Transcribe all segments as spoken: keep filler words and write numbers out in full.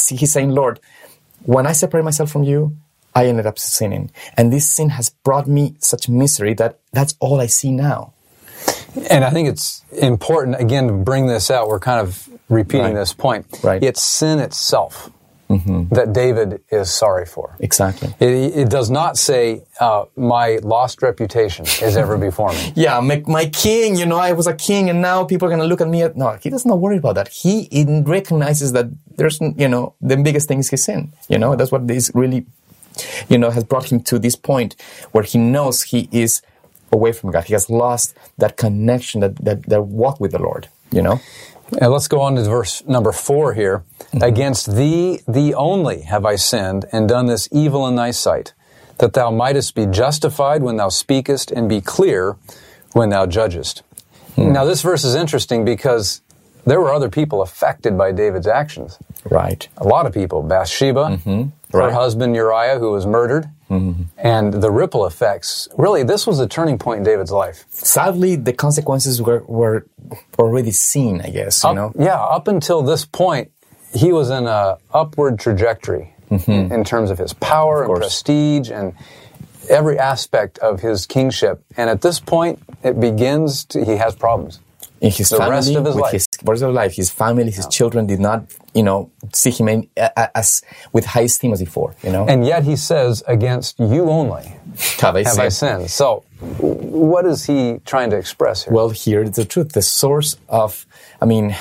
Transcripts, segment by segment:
he's, he's saying, Lord, when I separate myself from you, I ended up sinning. And this sin has brought me such misery that that's all I see now. And I think it's important, again, to bring this out. We're kind of repeating Right. this point. Right. It's sin itself Mm-hmm. that David is sorry for. Exactly. It, it does not say, uh, my lost reputation is ever before me. Yeah, my, my king, you know, I was a king and now people are going to look at me. At, no, he does not worry about that. He in, recognizes that there's, you know, the biggest thing is his sin. You know, that's what is really, you know, has brought him to this point where he knows he is away from God. He has lost that connection, that, that, that walk with the Lord, you know. And let's go on to verse number four here. Mm-hmm. Against thee, thee only have I sinned and done this evil in thy sight, that thou mightest be justified when thou speakest and be clear when thou judgest. Mm. Now this verse is interesting because there were other people affected by David's actions. Right. A lot of people. Bathsheba, mm-hmm. her right. husband Uriah, who was murdered. Mm-hmm. And the ripple effects. Really, this was a turning point in David's life. Sadly, the consequences were, were already seen, I guess, you up, know? Yeah, up until this point, he was in a upward trajectory mm-hmm. in, in terms of his power of and prestige and every aspect of his kingship. And at this point, it begins to, he has problems. In his the family, rest of his with life. his rest of life, his family, his yeah. children did not, you know, see him in, uh, as with high esteem as before, you know. And yet he says, "Against you only have I have sinned." I sinned." So, what is he trying to express here? Well, here is the truth. The source of, I mean,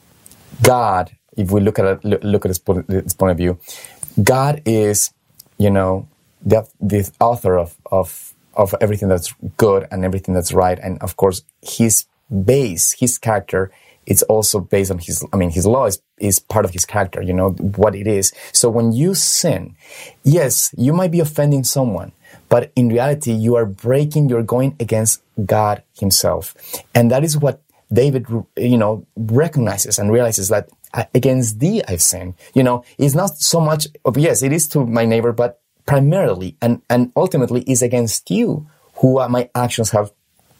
God. If we look at it, look at this point, this point of view, God is, you know, the the author of of of everything that's good and everything that's right, and of course, His base, His character, it's also based on His, I mean, His law is, is part of His character, you know, what it is. So when you sin, yes, you might be offending someone, but in reality, you are breaking, you're going against God Himself. And that is what David, you know, recognizes and realizes that against thee I've sinned. You know, it's not so much of, yes, it is to my neighbor, but primarily and, and ultimately is against you who my actions have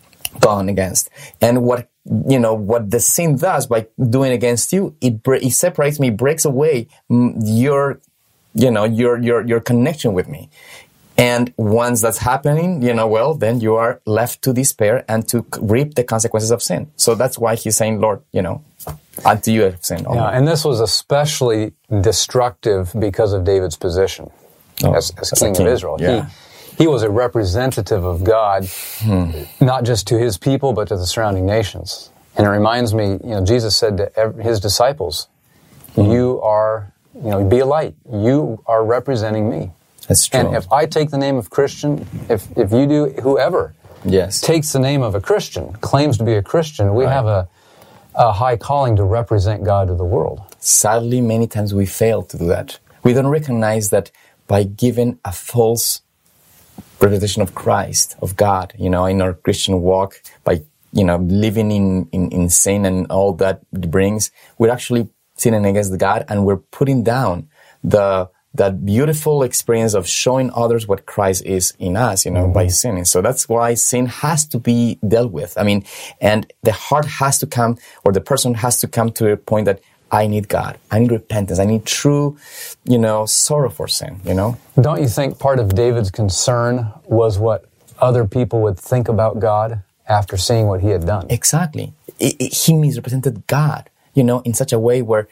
gone against. And what, you know, what the sin does by doing against you, it, it separates me, breaks away your, you know, your, your, your connection with me. And once that's happening, you know, well, then you are left to despair and to reap the consequences of sin. So that's why he's saying, Lord, you know, unto you have sinned. Yeah, and this was especially destructive because of David's position oh, as, as king, king of Israel. Yeah. He, He was a representative of God, hmm. not just to his people, but to the surrounding nations. And it reminds me, you know, Jesus said to every, his disciples, hmm. you are, you know, be a light. You are representing me. That's true. And if I take the name of Christian, if, if you do, whoever yes. takes the name of a Christian, claims to be a Christian, we right. have a, a high calling to represent God to the world. Sadly, many times we fail to do that. We don't recognize that by giving a false representation of Christ, of God, you know, in our Christian walk, by, you know, living in, in, in sin and all that brings, we're actually sinning against God, and we're putting down the that beautiful experience of showing others what Christ is in us, you know, mm-hmm. by sinning. So that's why sin has to be dealt with. I mean, and the heart has to come, or the person has to come to a point that I need God. I need repentance. I need true, you know, sorrow for sin, you know? Don't you think part of David's concern was what other people would think about God after seeing what he had done? Exactly. It, it, he misrepresented God, you know, in such a way where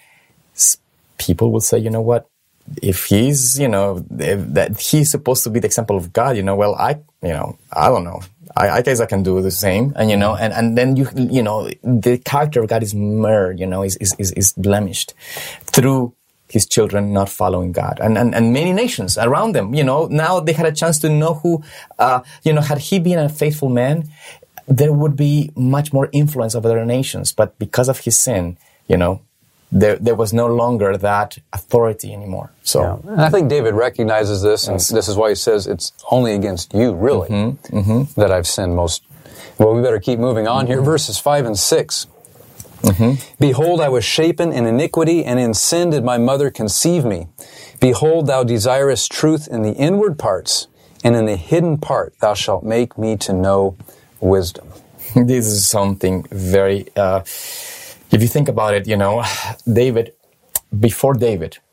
people will say, you know what, if he's, you know, if that he's supposed to be the example of God, you know, well, I, you know, I don't know. I, I guess I can do the same. And, you know, and, and then you, you know, the character of God is marred, you know, is, is, is, is blemished through his children not following God. And, and, and many nations around them, you know, now they had a chance to know who, uh, you know, had he been a faithful man, there would be much more influence of other nations. But because of his sin, you know, There, there was no longer that authority anymore. So, yeah. And I think David recognizes this, and yes. this is why he says it's only against you, really, mm-hmm, mm-hmm. that I've sinned most. Well, we better keep moving on here. Verses five and six. Mm-hmm. Behold, I was shapen in iniquity, and in sin did my mother conceive me. Behold, thou desirest truth in the inward parts, and in the hidden part thou shalt make me to know wisdom. This is something very... Uh, If you think about it, you know, David, before David,